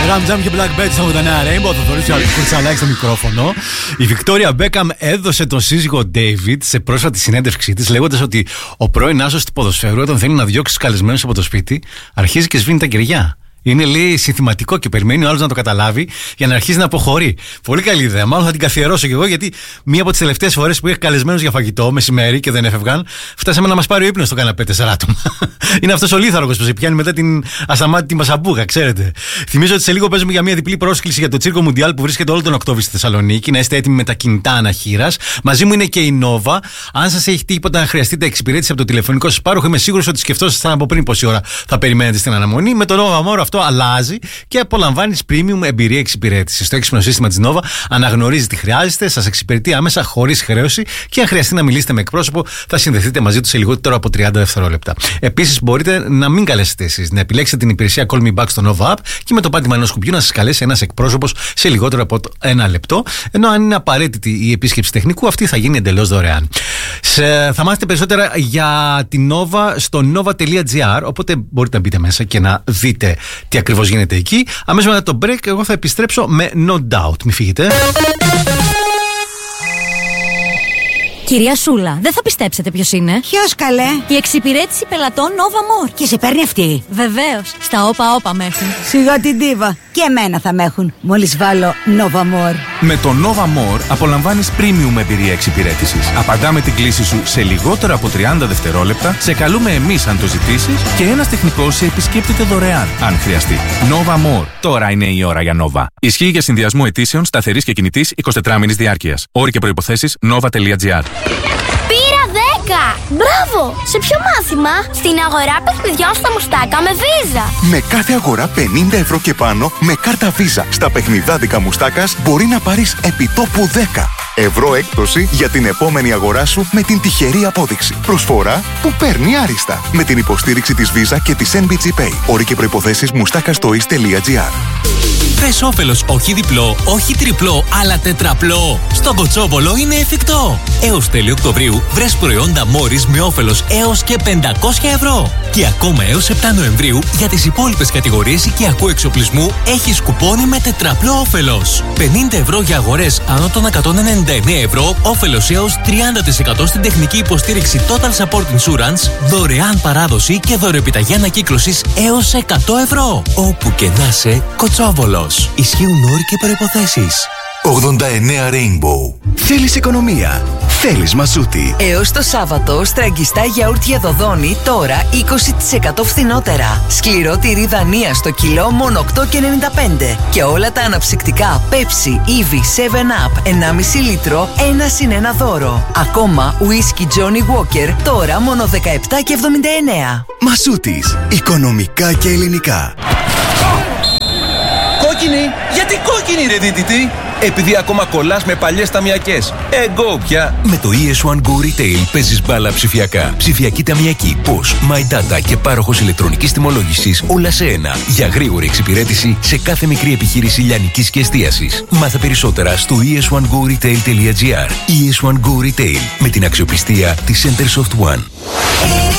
Ram Jam και Black Betty στο 89 Rainbow. Το Θοδωρής Κουρτσαλάκη στο μικρόφωνο. Η Βικτόρια Μπέκαμ έδωσε τον σύζυγο David σε πρόσφατη συνέντευξή της, λέγοντας ότι ο πρώην άσος του ποδοσφαίρου, όταν θέλει να διώξει τους καλεσμένους από το σπίτι, αρχίζει και σβήνει τα κεριά. Είναι, λέει, συνθηματικό και περιμένει ο άλλος να το καταλάβει για να αρχίσει να αποχωρεί. Πολύ καλή ιδέα. Μάλλον θα την καθιερώσω κι εγώ, γιατί μία από τις τελευταίες φορές που είχα καλεσμένους για φαγητό μεσημέρι και δεν έφευγαν, φτάσαμε να μας πάρει ο ύπνος στο καναπέ 4 άτομα. Είναι αυτός ο λίθαργος που σε πιάνει μετά την ασταμάτητη μασαμπούγα, ξέρετε. Θυμίζω ότι σε λίγο παίζουμε για μία διπλή πρόσκληση για το Τσίρκο Μουντιάλ που βρίσκεται όλο τον Οκτώβρη στη Θεσσαλονίκη. Να είστε έτοιμοι με τα κινητά αναχείρας. Μαζί μου είναι και η Nova. Αν σας έχει τίποτα να χρειαστείτε εξυπηρέτηση από το τηλεφωνικό σας πάροχο, είμαι σίγουρος ότι σκεφτόσασταν από πριν πόση ώρα θα περιμένετε στην αναμονή. Με το Nova More αυτό αλλάζει και απολαμβάνεις premium εμπειρία εξυπηρέτησης. Το έξυπνο σύστημα της Nova αναγνωρίζει τι χρειάζεται, σας εξυπηρετεί άμεσα χωρίς χρέωση και αν χρειαστεί να μιλήσετε με εκπρόσωπο, θα συνδεθείτε μαζί του σε λιγότερο από 30 δευτερόλεπτα. Επίσης, μπορείτε να μην καλέσετε εσείς, να επιλέξετε την υπηρεσία Call Me Back στο Nova App και με το πάτημα ενός κουμπιού να σας καλέσει ένας εκπρόσωπος σε λιγότερο από 1 λεπτό. Ενώ αν είναι απαραίτητη η επίσκεψη τεχνικού, αυτή θα γίνει εντελώς δωρεάν. Θα μάθετε περισσότερα για την Nova στο nova.gr, οπότε μπορείτε να μπείτε μέσα και να δείτε τι ακριβώς γίνεται εκεί. Αμέσως μετά το break, εγώ θα επιστρέψω με No Doubt. Μη φύγετε. Κυρία Σούλα, δεν θα πιστέψετε ποιος είναι. Ποιος, καλέ? Η εξυπηρέτηση πελατών Nova More. Και σε παίρνει αυτή? Βεβαίως, στα όπα με έχουν. Σιγά την ντίβα. Και εμένα θα με έχουν, μόλις βάλω Nova More. Με το Nova More απολαμβάνεις premium εμπειρία εξυπηρέτησης. Απαντάμε την κλήση σου σε λιγότερο από 30 δευτερόλεπτα, σε καλούμε εμείς αν το ζητήσεις και ένας τεχνικός σε επισκέπτεται δωρεάν, αν χρειαστεί. Nova More. Τώρα είναι η ώρα για Nova. Ισχύει για συνδυασμό αιτήσεων σταθερής και κινητής 24 μήνης διάρκειας. Όροι και προϋποθέσεις nova.gr. Πήρα 10! Μπράβο! Σε ποιο μάθημα? Στην αγορά παιχνιδιών στα Μουστάκα με Visa. Με κάθε αγορά 50 ευρώ και πάνω με κάρτα Visa στα παιχνιδάδικα Μουστάκας μπορεί να πάρεις επιτόπου 10 ευρώ έκπτωση για την επόμενη αγορά σου με την τυχερή απόδειξη. Προσφορά που παίρνει άριστα με την υποστήριξη της Visa και της NBG Pay. Όροι και προϋποθέσεις mustakastois.gr. Θες όφελος όχι διπλό, όχι τριπλό, αλλά τετραπλό. Στο Κοτσόβολο είναι εφικτό. Έως τέλη Οκτωβρίου βρες προϊόντα Μόρις με όφελος έως και 500 ευρώ. Και ακόμα έως 7 Νοεμβρίου για τις υπόλοιπες κατηγορίες οικιακού εξοπλισμού έχεις κουπόνι με τετραπλό όφελος. 50 ευρώ για αγορές άνω των 199 ευρώ, όφελος έως 30% στην τεχνική υποστήριξη Total Support Insurance, δωρεάν παράδοση και δωρεοεπιταγή ανακύκλωσης έως 100 ευρώ. Όπου και να σε, Κοτσόβολος. Ισχύουν όροι και προϋποθέσεις. 89 Rainbow. Θέλεις οικονομία? Θέλεις Μασούτη. Έως το Σάββατο, στραγγιστά γιαούρτια Δοδόνη τώρα 20% φθηνότερα. Σκληρό τυρί Δανία στο κιλό μόνο 8,95. Και όλα τα αναψυκτικά Pepsi, Eevee, 7up 1,5 λίτρο 1 συν 1 δώρο. Ακόμα whisky Johnny Walker τώρα μόνο 17,79. Μασούτης. Οικονομικά και ελληνικά. Κόκκινη! Γιατί κόκκινη ρε δίτητη? Επειδή ακόμα κολλάς με παλιές ταμιακές. Εγώ πια. Με το ES1 Go Retail παίζεις μπάλα ψηφιακά. Ψηφιακή ταμιακή, POS, My Data και πάροχος ηλεκτρονικής τιμολόγησης όλα σε ένα. Για γρήγορη εξυπηρέτηση σε κάθε μικρή επιχείρηση λιανικής και εστίασης. Μάθε περισσότερα στο es1goretail.gr. ES1 Go Retail με την αξιοπιστία της Centersoft One.